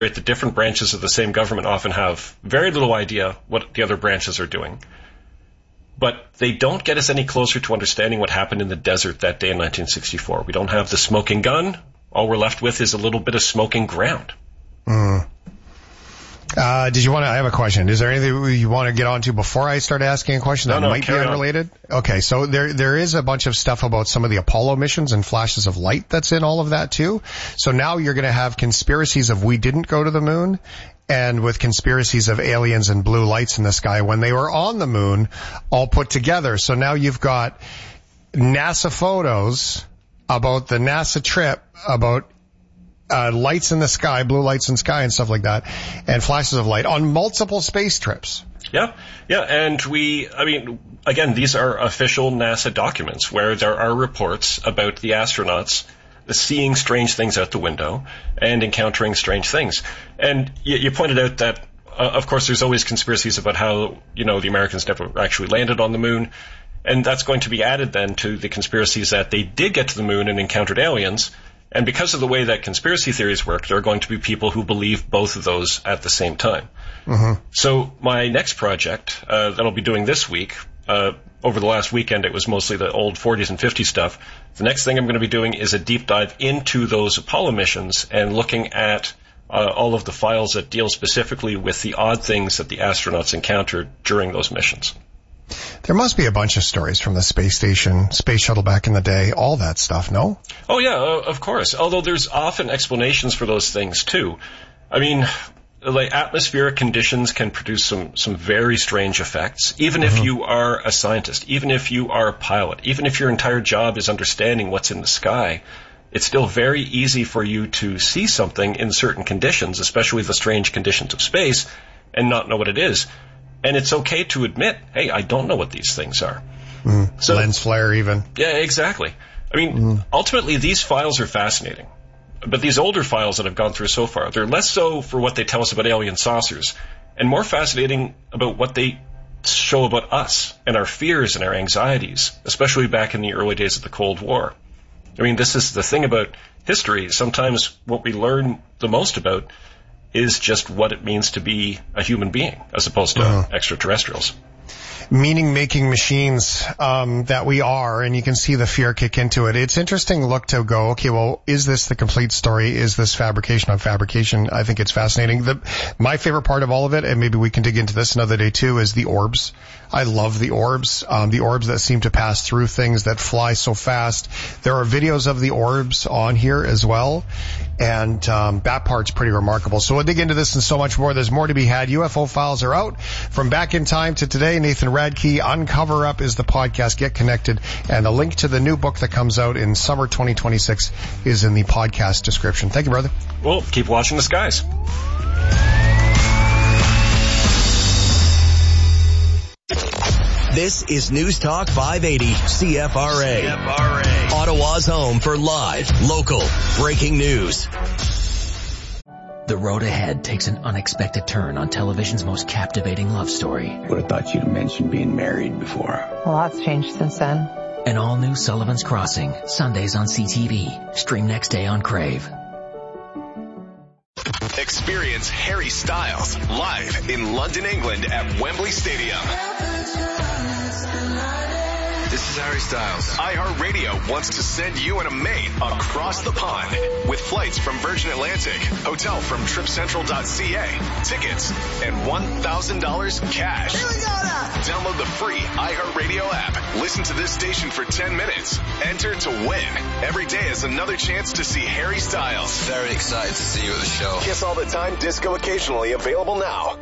The different branches of the same government often have very little idea what the other branches are doing. But they don't get us any closer to understanding what happened in the desert that day in 1964. We don't have the smoking gun. All we're left with is a little bit of smoking ground. I have a question. Is there anything you want to get onto before I start asking a question that might be unrelated? Okay, so there is a bunch of stuff about some of the Apollo missions and flashes of light that's in all of that too. So now you're going to have conspiracies of we didn't go to the moon, and with conspiracies of aliens and blue lights in the sky when they were on the moon all put together. So now you've got NASA photos about the NASA trip, about lights in the sky, blue lights in the sky and stuff like that, and flashes of light on multiple space trips. Yeah, and again, these are official NASA documents where there are reports about the astronauts seeing strange things out the window and encountering strange things. And you pointed out that, of course, there's always conspiracies about how, the Americans never actually landed on the moon. And that's going to be added then to the conspiracies that they did get to the moon and encountered aliens. And because of the way that conspiracy theories work, there are going to be people who believe both of those at the same time. Mm-hmm. So my next project that I'll be doing this week, over the last weekend it was mostly the old 40s and 50s stuff. The next thing I'm going to be doing is a deep dive into those Apollo missions and looking at all of the files that deal specifically with the odd things that the astronauts encountered during those missions. There must be a bunch of stories from the space station, space shuttle back in the day, all that stuff, no? Oh, yeah, of course. Although there's often explanations for those things, too. I mean, like atmospheric conditions can produce some very strange effects, even if you are a scientist, even if you are a pilot, even if your entire job is understanding what's in the sky. It's still very easy for you to see something in certain conditions, especially the strange conditions of space, and not know what it is. And it's okay to admit, hey, I don't know what these things are. So, lens flare even. Yeah, exactly. I mean, ultimately, these files are fascinating. But these older files that I've gone through so far, they're less so for what they tell us about alien saucers, and more fascinating about what they show about us and our fears and our anxieties, especially back in the early days of the Cold War. I mean, this is the thing about history. Sometimes what we learn the most about is just what it means to be a human being as opposed to extraterrestrials. Meaning-making machines that we are, and you can see the fear kick into it. It's interesting look to go, okay, well, is this the complete story? Is this fabrication on fabrication? I think it's fascinating. My favorite part of all of it, and maybe we can dig into this another day too, is the orbs. I love the orbs that seem to pass through things that fly so fast. There are videos of the orbs on here as well, and that part's pretty remarkable. So we'll dig into this and so much more. There's more to be had. UFO Files are out. From Back in Time to today, Nathan Radke, Uncover Up is the podcast. Get connected. And the link to the new book that comes out in summer 2026 is in the podcast description. Thank you, brother. Well, keep watching the skies. This is News Talk 580 CFRA. Ottawa's home for live, local, breaking news. The road ahead takes an unexpected turn on television's most captivating love story. Would have thought you'd mentioned being married before. A lot's changed since then. An all-new Sullivan's Crossing, Sundays on CTV. Stream next day on Crave. Experience Harry Styles live in London, England at Wembley Stadium. This is Harry Styles. iHeartRadio wants to send you and a mate across the pond with flights from Virgin Atlantic, hotel from tripcentral.ca, tickets, and $1,000 cash. Here we go now. Download the free iHeartRadio app. Listen to this station for 10 minutes. Enter to win. Every day is another chance to see Harry Styles. Very excited to see you at the show. Kiss all the time, disco occasionally, available now.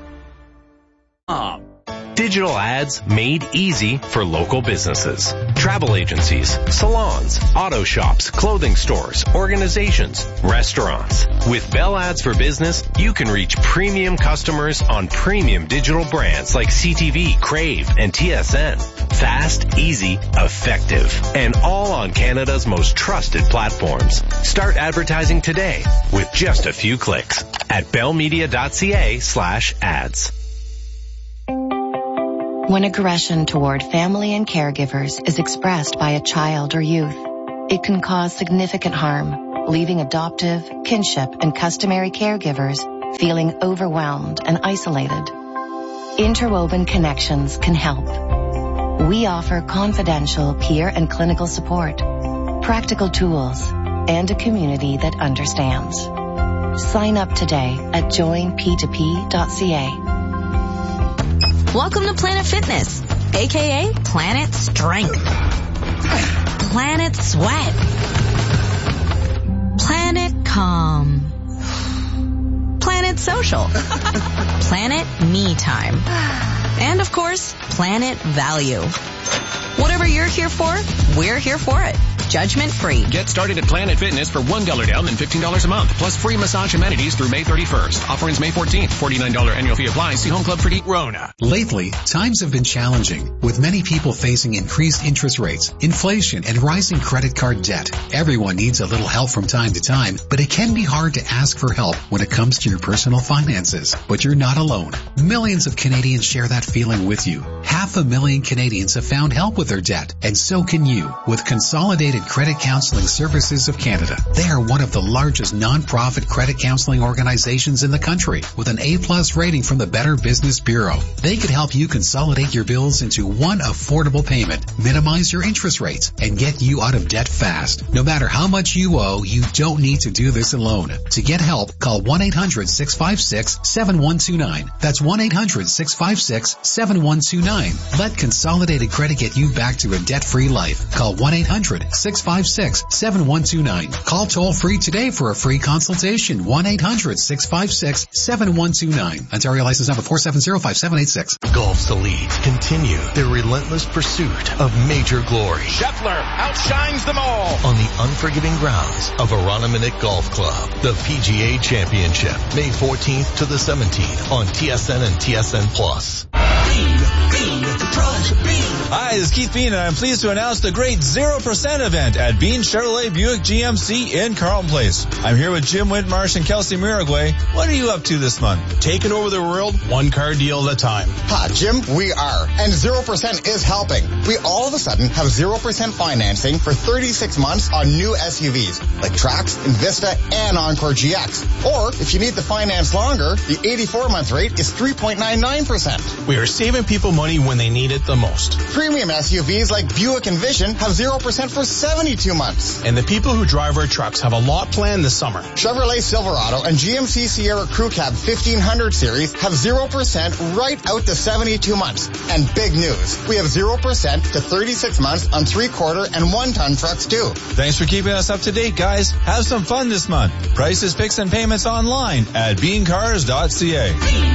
Digital ads made easy for local businesses. Travel agencies, salons, auto shops, clothing stores, organizations, restaurants. With Bell Ads for Business, you can reach premium customers on premium digital brands like CTV, Crave, and TSN. Fast, easy, effective, and all on Canada's most trusted platforms. Start advertising today with just a few clicks at bellmedia.ca/ads. When aggression toward family and caregivers is expressed by a child or youth, it can cause significant harm, leaving adoptive, kinship, and customary caregivers feeling overwhelmed and isolated? Interwoven Connections can help. We offer confidential peer and clinical support, practical tools, and a community that understands. Sign up today at joinp2p.ca. Welcome to Planet Fitness, aka Planet Strength, Planet Sweat, Planet Calm, Planet Social, Planet Me Time, and of course, Planet Value. Whatever you're here for, we're here for it. Judgment free. Get started at Planet Fitness for $1 down and $15 a month, plus free massage amenities through May 31st. Offer ends May 14th. $49 annual fee applies. See Home Club for Rona. Lately, times have been challenging, with many people facing increased interest rates, inflation, and rising credit card debt. Everyone needs a little help from time to time, but it can be hard to ask for help when it comes to your personal finances. But you're not alone. Millions of Canadians share that feeling with you. 500,000 Canadians have found help with their debt, and so can you with Consolidated Credit Counseling Services of Canada. They are one of the largest non-profit credit counseling organizations in the country with an A+ rating from the Better Business Bureau. They could help you consolidate your bills into one affordable payment, minimize your interest rates, and get you out of debt fast. No matter how much you owe, you don't need to do this alone. To get help, call 1-800-656-7129. That's 1-800-656-7129. Let Consolidated Credit get you back to a debt-free life. Call 1-800-656-7129. Call toll-free today for a free consultation. 1-800-656-7129. Ontario license number 4705786. Golf's elite continue their relentless pursuit of major glory. Scheffler outshines them all on the unforgiving grounds of Aroniminick Golf Club. The PGA Championship, May 14th to the 17th on TSN and TSN Plus. Hi, this is Keith Bean, and I'm pleased to announce the great 0% event at Bean Chevrolet Buick GMC in Carlton Place. I'm here with Jim Whitmarsh and Kelsey Miragway. What are you up to this month? Taking over the world, one car deal at a time. Hi, Jim, we are. And 0% is helping. We all of a sudden have 0% financing for 36 months on new SUVs like Trax, Invista, and Encore GX. Or if you need to finance longer, the 84-month rate is 3.99%. We are saving people money when they need it the most. Premium SUVs like Buick and Vision have 0% for 72 months. And the people who drive our trucks have a lot planned this summer. Chevrolet Silverado and GMC Sierra Crew Cab 1500 series have 0% right out to 72 months. And big news, we have 0% to 36 months on 3/4 and 1-ton trucks too. Thanks for keeping us up to date, guys. Have some fun this month. Prices, picks, and payments online at beancars.ca.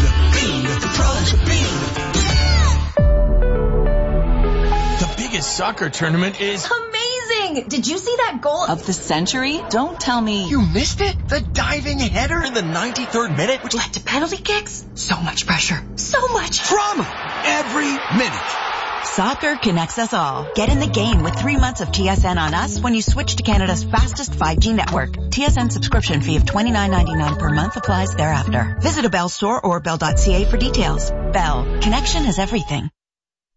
The biggest soccer tournament is amazing! Did you see that goal of the century? Don't tell me you missed it. The diving header in the 93rd minute, which led to penalty kicks. So much pressure. So much drama every minute. Soccer connects us all. Get in the game with 3 months of TSN on us when you switch to Canada's fastest 5G network. TSN subscription fee of $29.99 per month applies thereafter. Visit a Bell store or bell.ca for details. Bell. Connection is everything.